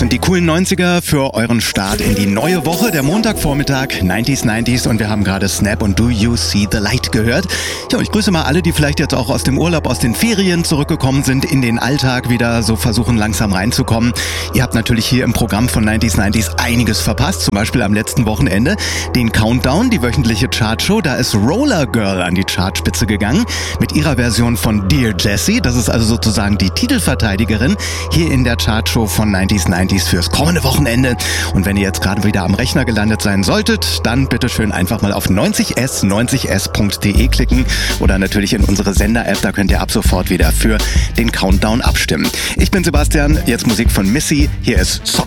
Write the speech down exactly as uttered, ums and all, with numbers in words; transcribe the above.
Und die coolen neunziger für euren Start in die neue Woche, der Montagvormittag, neunziger neunziger und wir haben gerade Snap und Do You See the Light gehört. Ja, und ich grüße mal alle, die vielleicht jetzt auch aus dem Urlaub, aus den Ferien zurückgekommen sind, in den Alltag wieder so versuchen langsam reinzukommen. Ihr habt natürlich hier im Programm von neunziger neunziger einiges verpasst, zum Beispiel am letzten Wochenende den Countdown, die wöchentliche Chartshow. Da ist Roller Girl an die Chartspitze gegangen mit ihrer Version von Dear Jessie. Das ist also sozusagen die Titelverteidigerin hier in der Chartshow von neunziger neunziger fürs kommende Wochenende. Und wenn ihr jetzt gerade wieder am Rechner gelandet sein solltet, dann bitte schön einfach mal auf neunzig s neunzig s punkt de klicken oder natürlich in unsere Sender-App. Da könnt ihr ab sofort wieder für den Countdown abstimmen. Ich bin Sebastian, jetzt Musik von Missy. Hier ist Socks.